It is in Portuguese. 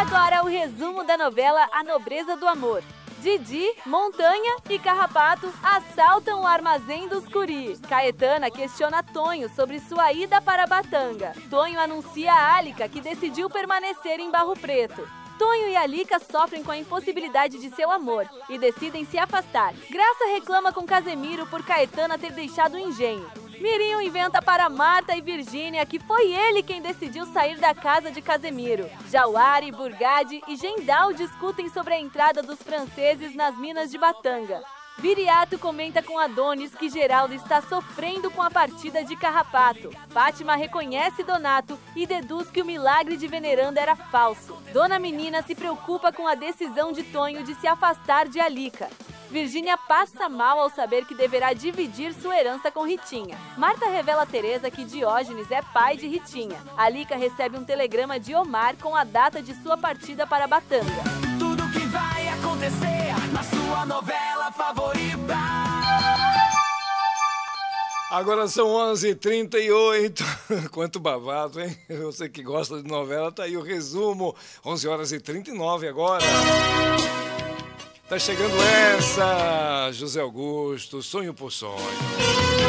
agora o resumo da novela A Nobreza do Amor. Didi, Montanha e Carrapato assaltam o armazém dos Curi. Caetana questiona Tonho sobre sua ida para Batanga. Tonho anuncia a Alica que decidiu permanecer em Barro Preto. Tonho e Alica sofrem com a impossibilidade de seu amor e decidem se afastar. Graça reclama com Casemiro por Caetana ter deixado o engenho. Mirinho inventa para Marta e Virgínia que foi ele quem decidiu sair da casa de Casemiro. Jauari, Burgade e Gendal discutem sobre a entrada dos franceses nas minas de Batanga. Viriato comenta com Adonis que Geraldo está sofrendo com a partida de Carrapato. Fátima reconhece Donato e deduz que o milagre de Veneranda era falso. Dona Menina se preocupa com a decisão de Tonho de se afastar de Alica. Virgínia passa mal ao saber que deverá dividir sua herança com Ritinha. Marta revela a Teresa que Diógenes é pai de Ritinha. Alica recebe um telegrama de Omar com a data de sua partida para Batanga. Tudo que vai acontecer na sua novela favorita. Agora são 11h38. Quanto babado, hein? Você que gosta de novela, tá aí o resumo. 11h39 agora. Tá chegando essa, José Augusto, Sonho por Sonho.